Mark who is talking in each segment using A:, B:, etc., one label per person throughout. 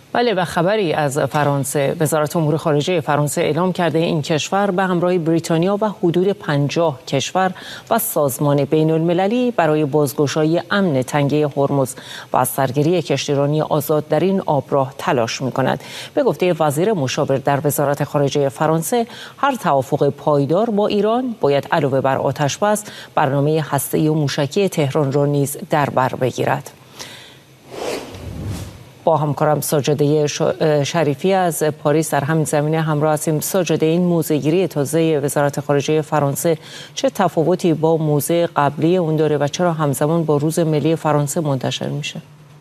A: بله، و خبری از فرانسه. وزارت امور خارجه فرانسه اعلام کرده این کشور به همراه بریتانیا و حدود 50 کشور و سازمان بین المللی برای بازگشایی امن تنگه هرمز و از سرگیری کشتیرانی آزاد در این آبراه تلاش می‌کند. به گفته وزیر مشاور در وزارت خارجه فرانسه، هر توافق پایدار با ایران باید علاوه بر آتش‌بس برنامه هسته‌ای و موشکی تهران را نیز در بر بگیرد. با همکارم ساجده شریفی از پاریس در همین زمینه همراه هستیم. ساجده، این موضع‌گیری تازه وزارت خارجه فرانسه چه تفاوتی با موضع قبلی اون داره و چرا همزمان با روز ملی فرانسه منتشر میشه؟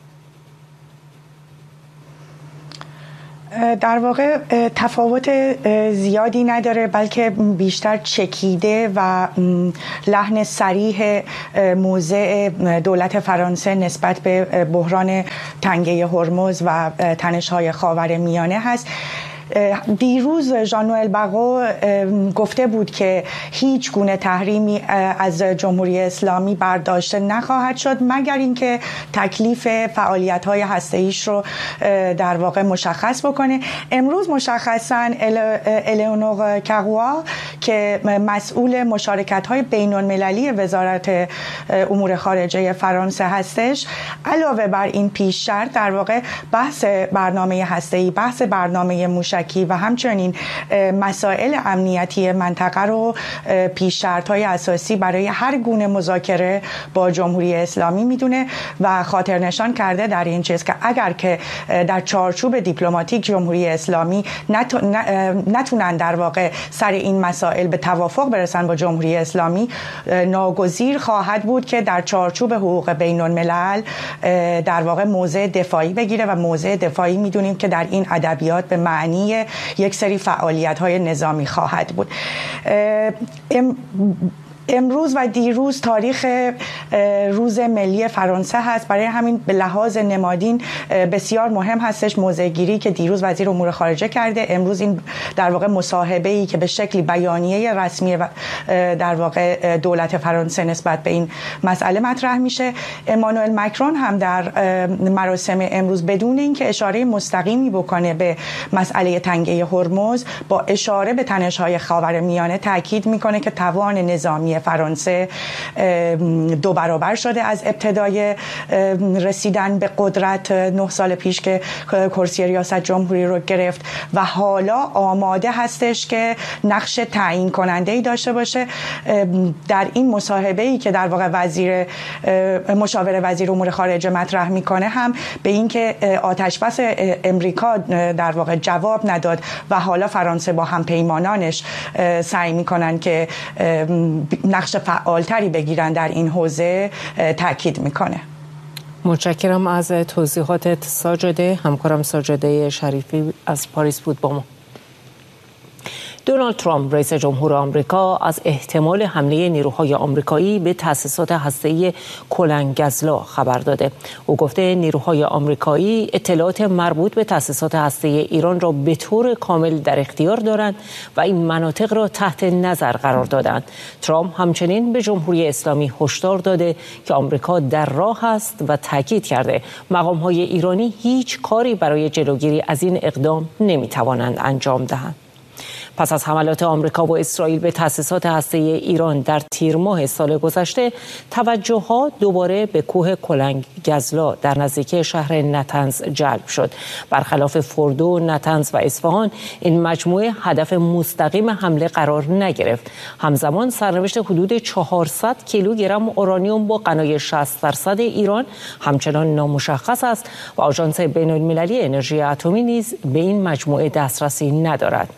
B: در واقع تفاوت زیادی نداره، بلکه بیشتر چکیده و لحن صریح موضع دولت فرانسه نسبت به بحران تنگه هرمز و تنش‌های خاورمیانه هست. دیروز ژان نوئل باغو گفته بود که هیچ گونه تحریمی از جمهوری اسلامی برداشته نخواهد شد مگر اینکه تکلیف فعالیت‌های هسته‌ایش رو در واقع مشخص بکنه. امروز مشخصاً الئونور کاغوا که مسئول مشارکت‌های بین‌المللی وزارت امور خارجه فرانسه هستش، علاوه بر این پیش شرط در واقع بحث برنامه هسته‌ای، بحث برنامه موشکی و همچنین مسائل امنیتی منطقه رو پیش شرط‌های اساسی برای هر گونه مذاکره با جمهوری اسلامی میدونه و خاطر نشان کرده در این چیز که اگر که در چارچوب دیپلماتیک جمهوری اسلامی نتونن در واقع سر این مسائل به توافق برسن با جمهوری اسلامی، ناگزیر خواهد بود که در چارچوب حقوق بین الملل در واقع موضع دفاعی بگیره و موضع دفاعی میدونیم که در این ادبیات به معنی یک سری فعالیت‌های نظامی خواهد بود. امروز و دیروز تاریخ روز ملی فرانسه هست، برای همین به لحاظ نمادین بسیار مهم هستش موضع‌گیری که دیروز وزیر امور خارجه کرده. امروز این در واقع مصاحبه‌ای که به شکلی بیانیه رسمی در واقع دولت فرانسه نسبت به این مسئله مطرح میشه. امانوئل مکرون هم در مراسم امروز بدون اینکه اشاره مستقیمی بکنه به مسئله تنگه هرمز، با اشاره به تنش‌های خاورمیانه تاکید میکنه که توان نظامی فرانسه 2 برابر شده از ابتدای رسیدن به قدرت 9 سال پیش که کرسی ریاست جمهوری رو گرفت و حالا آماده هستش که نقش تعیین کننده‌ای داشته باشه. در این مصاحبه‌ای که در واقع مشاور وزیر امور خارجه مطرح میکنه هم به اینکه آتش‌بس امریکا در واقع جواب نداد و حالا فرانسه با همپیمانانش سعی میکنن که نقش فعالتری بگیرن در این حوزه تاکید میکنه.
A: متشکرم از توضیحاتت ساجده. همکارم ساجده شریفی از پاریس بود با ما. دونالد ترامپ رئیس جمهور آمریکا از احتمال حمله نیروهای آمریکایی به تأسیسات هسته‌ای کلنگزلا خبر داده. او گفته نیروهای آمریکایی اطلاعات مربوط به تأسیسات هسته‌ای ایران را به طور کامل در اختیار دارند و این مناطق را تحت نظر قرار دادند. ترامپ همچنین به جمهوری اسلامی هشدار داده که آمریکا در راه است و تاکید کرده مقام‌های ایرانی هیچ کاری برای جلوگیری از این اقدام نمی‌توانند انجام دهند. پس از حملات آمریکا و اسرائیل به تأسیسات هسته‌ای ایران در تیر ماه سال گذشته، توجه‌ها دوباره به کوه کلنگزلا در نزدیکی شهر نتنز جلب شد. برخلاف فردو، نتنز و اصفهان، این مجموعه هدف مستقیم حمله قرار نگرفت. همزمان سرنوشت حدود 400 کیلوگرم اورانیوم با غنای 60% ایران همچنان نامشخص است و آژانس بین‌المللی انرژی اتمی نیز به این مجموعه دسترسی ندارد.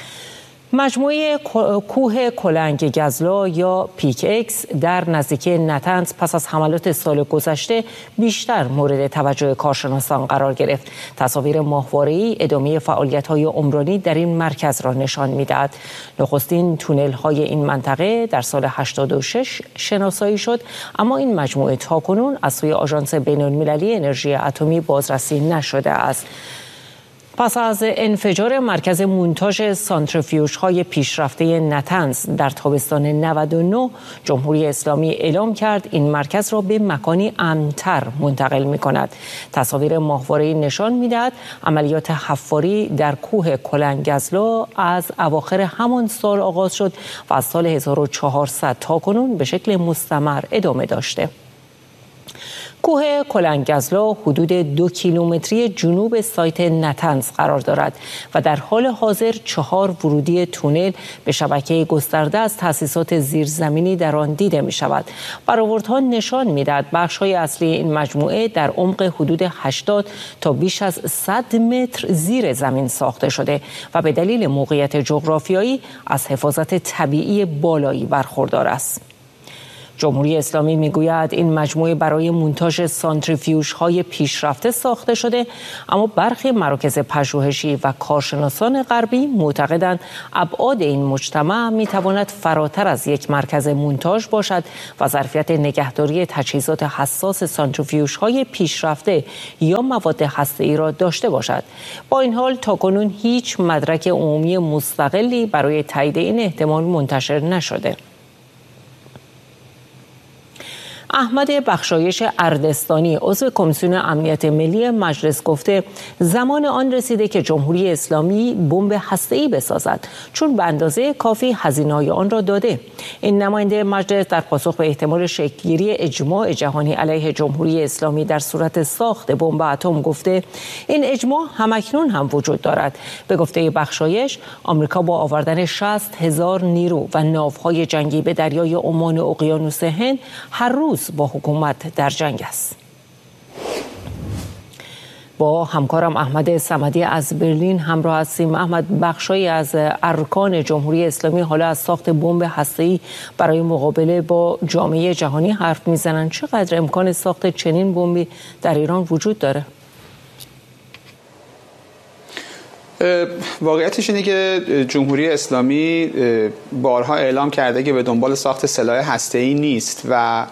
A: مجموعه کوه کلنگزلا یا پیک اکس در نزدیکی نتنز پس از حملات سال گذشته بیشتر مورد توجه کارشناسان قرار گرفت. تصاویر ماهواره‌ای ادامه فعالیت‌های عمرانی در این مرکز را نشان می‌دهد. نخستین تونل‌های این منطقه در سال 86 شناسایی شد، اما این مجموعه تاکنون از سوی آژانس بین‌المللی انرژی اتمی بازرسی نشده است. پس از انفجار مرکز مونتاژ سانتریفیوژهای پیشرفته نتنز در تابستان 99 جمهوری اسلامی اعلام کرد این مرکز را به مکانی امن‌تر منتقل می‌کند. تصاویر ماهواره‌ای نشان می‌دهد عملیات حفاری در کوه کلنگزلا از اواخر همان سال آغاز شد و از سال 1400 تا کنون به شکل مستمر ادامه داشته. کوه کلنگزلا حدود 2 کیلومتری جنوب سایت نتنز قرار دارد و در حال حاضر 4 ورودی تونل به شبکه گسترده از تأسیسات زیرزمینی در آن دیده می شود. برآوردها نشان می دهد بخش‌های اصلی این مجموعه در عمق حدود 80 تا بیش از 100 متر زیر زمین ساخته شده و به دلیل موقعیت جغرافیایی از حفاظت طبیعی بالایی برخوردار است. جمهوری اسلامی میگوید این مجموعه برای مونتاژ سانتریفیوژهای پیشرفته ساخته شده، اما برخی مراکز پژوهشی و کارشناسان غربی معتقدند ابعاد این مجتمع میتواند فراتر از یک مرکز مونتاژ باشد و ظرفیت نگهداری تجهیزات حساس سانتریفیوژهای پیشرفته یا مواد هسته‌ای را داشته باشد. با این حال تاکنون هیچ مدرک عمومی مستقلی برای تایید این احتمال منتشر نشده. احمد بخشایش اردستانی عضو کمیسیون امنیت ملی مجلس گفته زمان آن رسیده که جمهوری اسلامی بمب هسته‌ای بسازد چون به اندازه کافی هزینه‌های آن را داده. این نماینده مجلس در پاسخ به احتمال شکل‌گیری اجماع جهانی علیه جمهوری اسلامی در صورت ساخت بمب اتم گفته این اجماع همکنون هم وجود دارد. به گفته بخشایش آمریکا با آوردن 60,000 نیرو و ناوهای جنگی به دریای عمان و اقیانوس هند هر روز با حکومت در جنگ است. با همکارم احمد صمدی از برلین همراه هستیم. احمد، بخشی از ارکان جمهوری اسلامی حالا از ساخت بمب هسته‌ای برای مقابله با جامعه جهانی حرف میزنند. چقدر امکان ساخت چنین بمبی در ایران وجود داره؟
C: واقعیتش اینه که جمهوری اسلامی بارها اعلام کرده که به دنبال ساخت سلاح هسته‌ای نیست و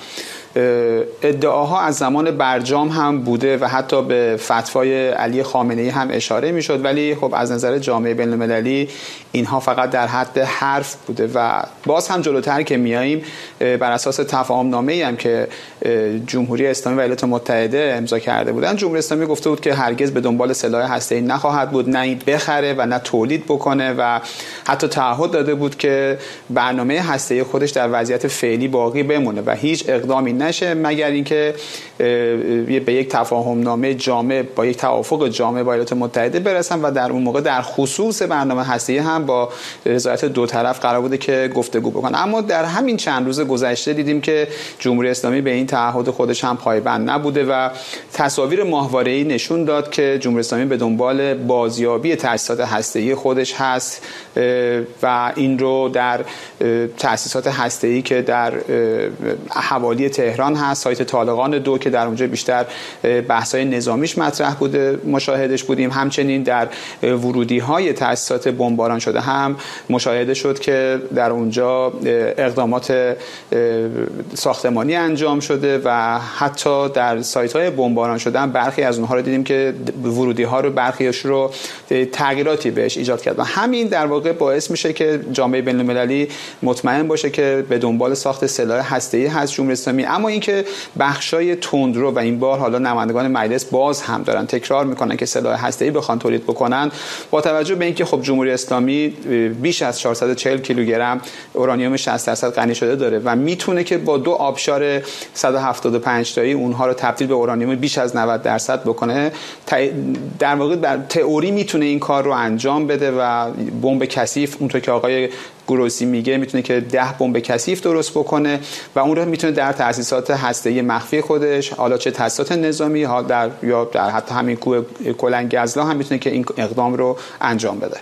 C: ادعاها از زمان برجام هم بوده و حتی به فتوای علی خامنه‌ای هم اشاره میشد، ولی خب از نظر جامعه بین‌المللی اینها فقط در حد حرف بوده و باز هم جلوتر که میاییم بر اساس تفاهم نامه‌ای هم که جمهوری اسلامی و ایالات متحده امضا کرده بودن، جمهوری اسلامی گفته بود که هرگز به دنبال سلاح هسته‌ای نخواهد بود، نه بخره و نه تولید بکنه و حتی تعهد داده بود که برنامه هسته‌ای خودش در وضعیت فعلی باقی بمونه و هیچ اقدامی نشه مگر اینکه به یک تفاهم نامه جامع با یک توافق جامع با ایالات متحده برسن و در اون موقع در خصوص برنامه هسته‌ای هم با رضایت دو طرف قرار بوده که گفتگو بکنن. اما در همین چند روز گذشته دیدیم که جمهوری اسلامی به این تعهد خودش هم پایبند نبوده و تصاویر ماهواره‌ای نشون داد که جمهوری اسلامی به دنبال بازیابی تأسیسات هسته‌ای خودش هست و این رو در تأسیسات هسته‌ای که در حوالی تهران هست، سایت طالقان 2 که در اونجا بیشتر بحث‌های نظامیش مطرح بوده مشاهدش بودیم، همچنین در ورودی‌های تأسیسات بمباران شده هم مشاهده شد که در اونجا اقدامات ساختمانی انجام شده و حتی در سایت‌های بمباران شده هم برخی از اونها رو دیدیم که ورودی‌ها رو برخیش رو تغییراتی بهش ایجاد کرد و همین در واقع باعث میشه که جامعه بین‌المللی مطمئن باشه که به دنبال ساخت سلاح هسته‌ای هست جمهوری اسلامی. اما اینکه بخشای تندرو و این بار حالا نمایندگان مجلس باز هم دارن تکرار میکنن که سلاح هسته‌ای بخوان تولید بکنن، با توجه به اینکه خب جمهوری اسلامی بیش از 440 کیلوگرم اورانیوم 60% غنی شده داره و میتونه که با 2 آبشار 175 تایی اونها رو تبدیل به اورانیوم بیش از 90% بکنه، در واقع در تئوری میتونه این کار رو انجام بده و بمب کثیف اونطور که آقای گروسی میگه میتونه که 10 بمب کثیف درست بکنه و اون رو میتونه در تأسیسات هسته‌ای مخفی خودش، حالا چه تأسیسات نظامی یا در حتی همین کوه کلنگزلا هم میتونه که این اقدام رو انجام بده.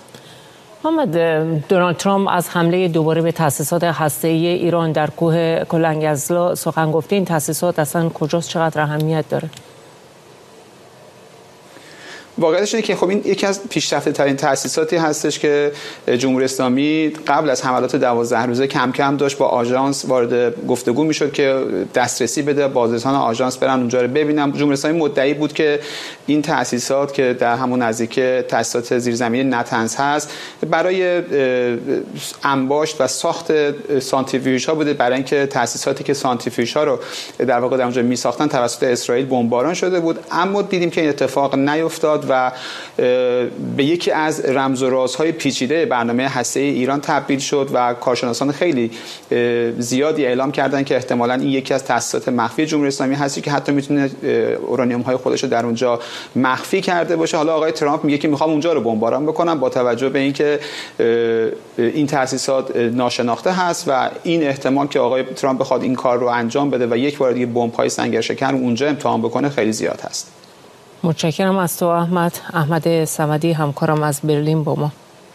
A: محمد، دونالد ترامپ از حمله دوباره به تأسیسات هسته‌ای ایران در کوه کلنگزلا سخن گفته. این تأسیسات اصلا کجاست، چقدر اهمیت داره؟
C: واقعیتش اینه که خب این یکی از پیشرفته ترین تأسیساتی هستش که جمهوری اسلامی قبل از حملات 12 روزه کم کم داشت با آژانس وارد گفتگو میشد که دسترسی بده، بازرسان آژانس برن اونجا رو ببینن. جمهوری اسلامی مدعی بود که این تأسیسات که در همون نزدیک تأسیسات زیرزمینی نطنز هست برای انباشت و ساخت سانتریفیوژها بوده، برای اینکه تأسیساتی که سانتریفیوژها رو در واقع در اونجا میساختن توسط اسرائیل بمباران شده بود. اما دیدیم که این اتفاق نیفتاد و به یکی از رمز و رازهای پیچیده برنامه هسته‌ای ایران تبدیل شد و کارشناسان خیلی زیادی اعلام کردن که احتمالاً این یکی از تأسیسات مخفی جمهوری اسلامی هستی که حتی میتونه اورانیوم‌های خودش رو در اونجا مخفی کرده باشه. حالا آقای ترامپ میگه که میخوام اونجا رو بمباران بکنم با توجه به اینکه این تأسیسات ناشناخته هست و این احتمال که آقای ترامپ بخواد این کار رو انجام بده و یک بار دیگه بمب‌های سنگرشکن اونجا امتحان بکنه خیلی زیاد هست.
A: متشکرم از تو احمد صمدی، همکارم از برلین با ما.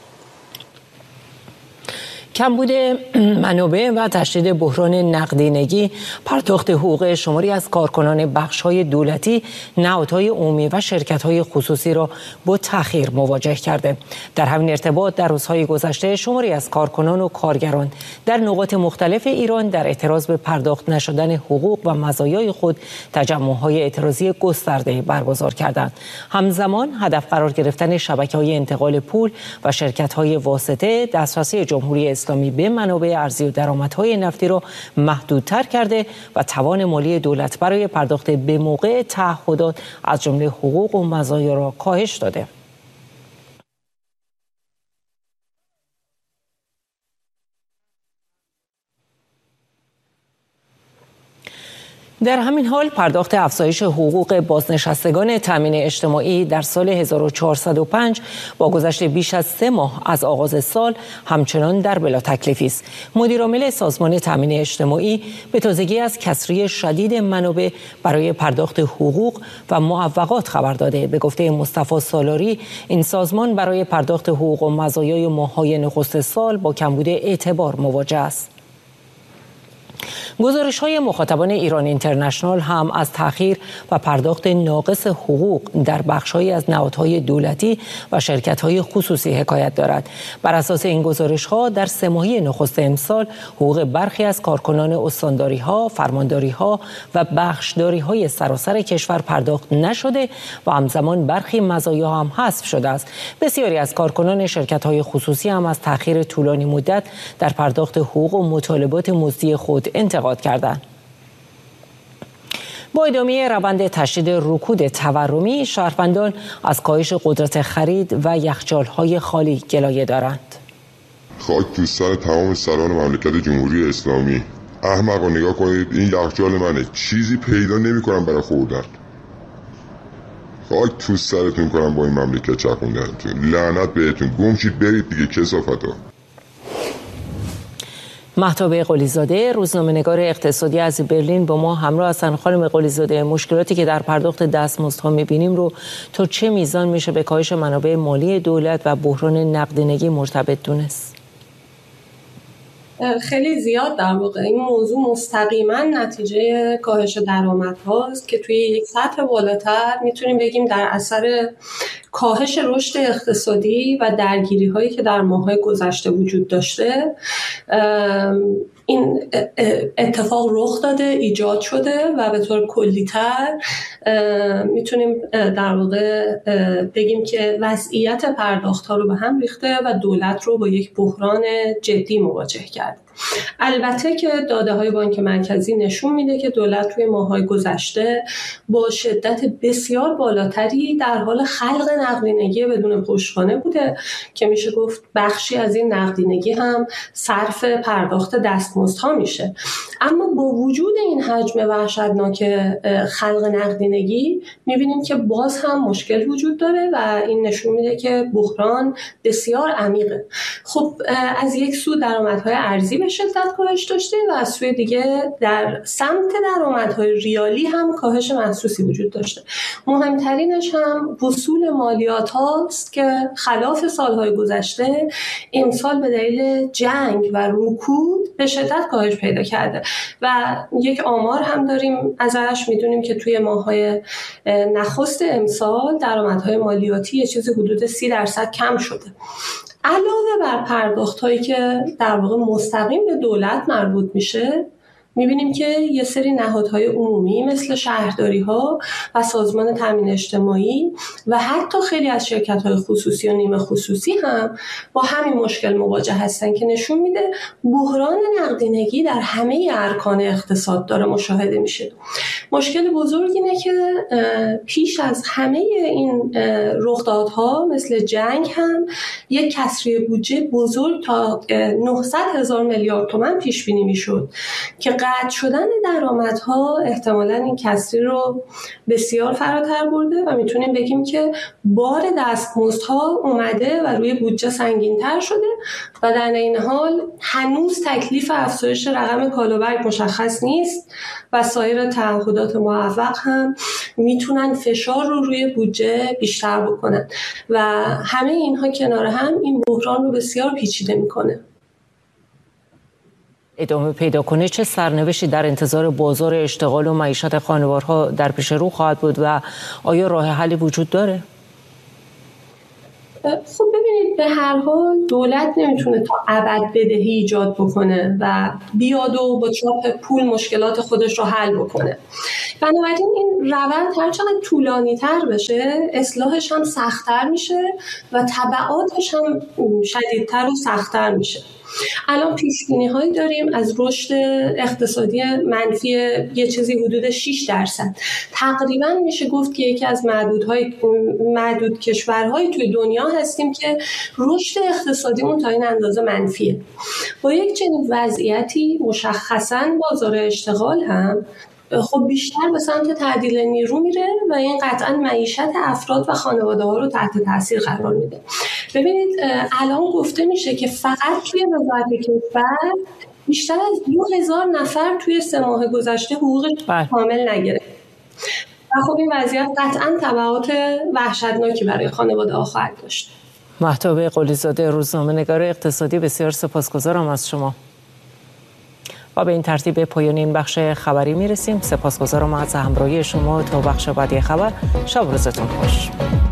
A: کمبود منابع و تشدید بحران نقدینگی پرداخت حقوق شماری از کارکنان بخش‌های دولتی، نهادهای عمومی و شرکت‌های خصوصی را با تأخیر مواجه کرده. در همین ارتباط در روزهای گذشته شماری از کارکنان و کارگران در نقاط مختلف ایران در اعتراض به پرداخت نشدن حقوق و مزایای خود تجمع‌های اعتراضی گسترده برگزار کردند. همزمان هدف قرار گرفتن شبکه‌های انتقال پول و شرکت‌های واسطه دسترسی جمهوری اسلامی به منابع ارزی و درآمدهای نفتی را محدودتر کرده و توان مالی دولت برای پرداخت به موقع تعهدات از جمله حقوق و مزایا را کاهش داده. در همین حال پرداخت افزایش حقوق بازنشستگان تامین اجتماعی در سال 1405 با گذشت بیش از 3 ماه از آغاز سال همچنان در بلا تکلیفی است. مدیر عامل سازمان تامین اجتماعی به تازگی از کسری شدید منابع برای پرداخت حقوق و معوقات خبر داده. به گفته مصطفی سالاری، این سازمان برای پرداخت حقوق و مزایای ماه‌های نخست سال با کمبود اعتبار مواجه است. گزارش‌های مخاطبان ایران اینترنشنال هم از تأخیر و پرداخت ناقص حقوق در بخش‌هایی از نهادهای دولتی و شرکت‌های خصوصی حکایت دارد. بر اساس این گزارش‌ها در 3 ماهه نخست امسال حقوق برخی از کارکنان استانداری‌ها، فرمانداری‌ها و بخشداری‌های سراسر کشور پرداخت نشده و همزمان برخی مزایا هم حذف شده است. بسیاری از کارکنان شرکت‌های خصوصی هم از تأخیر طولانی مدت در پرداخت حقوق و مطالبات مزدی خود انتقاد کردند. با ادامه روند تشدید رکود تورمی، شهروندان از کاهش قدرت خرید و یخچال‌های خالی گلایه دارند.
D: خاک تو سر تمام سران مملکت جمهوری اسلامی. احمقا نگاه کنید، این یخچال منه، چیزی پیدا نمی‌کنم برای خوردن. خاک تو سرتون کنم با این مملکت چرخوندنتون. لعنت بهتون، گم شید برید دیگه کثافتا.
A: مهتاب قلیزاده، روزنامه‌نگار اقتصادی از برلین با ما همراه هستند. خانم قلیزاده، مشکلاتی که در پرداخت دستمزدها می‌بینیم رو تا چه میزان میشه به کاهش منابع مالی دولت و بحران نقدینگی مرتبط دونست؟
E: خیلی زیاد در واقع این موضوع مستقیما نتیجه کاهش درآمدهاست که توی یک سطح بالاتر میتونیم بگیم در اثر کاهش رشد اقتصادی و درگیری‌هایی که در ماه‌های گذشته وجود داشته این اتفاق رخ داده، ایجاد شده و به طور کلی‌تر میتونیم در واقع بگیم که وضعیت پرداخت‌ها رو به هم ریخته و دولت رو با یک بحران جدی مواجه کرد. البته که داده‌های بانک مرکزی نشون میده که دولت توی ماه‌های گذشته با شدت بسیار بالاتری در حال خلق نقدینگی بدون پشتوانه بوده که میشه گفت بخشی از این نقدینگی هم صرف پرداخت دستمزدها میشه. اما با وجود این حجم وحشتناک خلق نقدینگی میبینیم که باز هم مشکل وجود داره و این نشون میده که بحران بسیار عمیقه. خب از یک سو درآمدهای ارزی به به شدت کاهش داشته و از سوی دیگه در سمت درآمدهای ریالی هم کاهش محسوسی وجود داشته. مهمترینش هم وصول مالیات هاست که خلاف سالهای گذشته امسال به دلیل جنگ و رکود به شدت کاهش پیدا کرده و یک آمار هم داریم ازش، میدونیم که توی ماه‌های نخست امسال درآمدهای مالیاتی یه چیزی حدود 30% کم شده. علاوه بر پرداخت‌هایی که در واقع مستقیم به دولت مربوط میشه، میبینیم که یه سری نهادهای عمومی مثل شهرداری‌ها و سازمان تامین اجتماعی و حتی خیلی از شرکت‌های خصوصی و نیمه خصوصی هم با همین مشکل مواجه هستن که نشون میده بحران نقدینگی در همه ارکان اقتصاد داره مشاهده میشه. مشکل بزرگ اینه که پیش از همه این رخدادها مثل جنگ هم یک کسری بودجه بزرگ تا 900,000 میلیارد تومان پیش بینی میشد که قطع شدن درآمدها احتمالاً این کسری رو بسیار فراتر برده و میتونیم بگیم که بار دستمزدها اومده و روی بودجه سنگین‌تر شده و در این حال هنوز تکلیف افزایش رقم کالابرگ مشخص نیست و سایر تعهدات معوق هم میتونن فشار رو روی بودجه بیشتر بکنن و همه اینها کنار هم این بحران رو بسیار پیچیده میکنه.
A: ادامه پیدا کنه چه سرنوشتی در انتظار بازار اشتغال و معیشت خانوارها در پیش رو خواهد بود و آیا راه حلی وجود داره؟
E: خب ببینید، به هر حال دولت نمیتونه تا ابد بدهی ایجاد بکنه و بیاد و با چاپ پول مشکلات خودش رو حل بکنه. بنابراین این روند هر چقدر طولانی تر بشه اصلاحش هم سخت‌تر میشه و تبعاتش هم شدیدتر و سخت‌تر میشه. الان پیش‌بینی‌هایی داریم از رشد اقتصادی منفی یه چیزی حدود 6%. تقریباً میشه گفت که یکی از معدود کشورهای توی دنیا هستیم که رشد اقتصادیمون تا این اندازه منفیه. با یک چنین وضعیتی مشخصاً بازار اشتغال هم خب بیشتر به سمت تعدیل نیرو میره و این قطعاً معیشت افراد و خانواده ها رو تحت تاثیر قرار میده. ببینید الان گفته میشه که فقط توی وزارت کشور بیشتر از 2,000 نفر توی 3 ماه گذشته حقوق کامل نگرفت و خب این وضعیت قطعاً تبعات وحشتناکی برای خانواده ها خواهد داشت.
A: مهتاب قلی‌زاده، روزنامه‌نگار اقتصادی، بسیار سپاسگزارم از شما. و به این ترتیب به پایان این بخش خبری میرسیم. سپاسگزارم از همراهی شما تا بخش بعدی خبر. شب روزتون خوش.